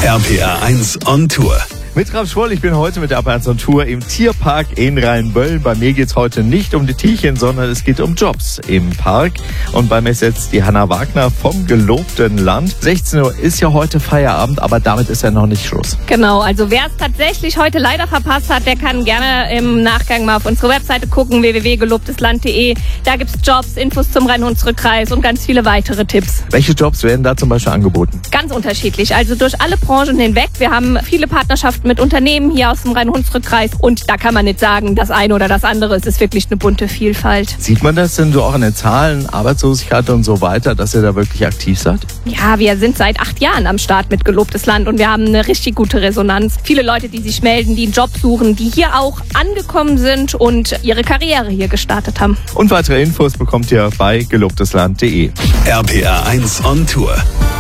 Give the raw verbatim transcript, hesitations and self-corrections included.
R P R eins on Tour. Mit Ralf Schwoll, ich bin heute mit der R P R eins on Tour im Tierpark in Rheinböllen. Bei mir geht's heute nicht um die Tierchen, sondern es geht um Jobs im Park. Und bei mir ist jetzt die Hanna Wagner vom gelobten Land. sechzehn Uhr ist ja heute Feierabend, aber damit ist ja noch nicht Schluss. Genau, also wer es tatsächlich heute leider verpasst hat, der kann gerne im Nachgang mal auf unsere Webseite gucken, w w w punkt gelobtesland punkt de. Da gibt's Jobs, Infos zum Rhein-Hunsrück-Kreis und ganz viele weitere Tipps. Welche Jobs werden da zum Beispiel angeboten? Ganz unterschiedlich, also durch alle Branchen hinweg. Wir haben viele Partnerschaften mit Unternehmen hier aus dem Rhein-Hunsrück-Kreis und da kann man nicht sagen, das eine oder das andere. Es ist wirklich eine bunte Vielfalt. Sieht man das denn so auch in den Zahlen, Arbeitslosigkeit und so weiter, dass ihr da wirklich aktiv seid? Ja, wir sind seit acht Jahren am Start mit Gelobtes Land und wir haben eine richtig gute Resonanz. Viele Leute, die sich melden, die einen Job suchen, die hier auch angekommen sind und ihre Karriere hier gestartet haben. Und weitere Infos bekommt ihr bei gelobtesland punkt de. R P R eins on Tour.